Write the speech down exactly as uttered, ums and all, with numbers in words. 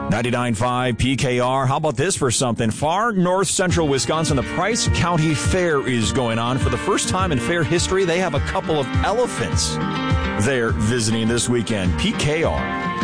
ninety-nine point five P K R. How about this for something? Far north central Wisconsin, the Price County Fair is going on. For the first time in fair history, they have a couple of elephants there visiting this weekend. P K R.